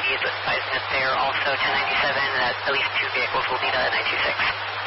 be advising that they're also 1097, that at least 2 vehicles will be the 926.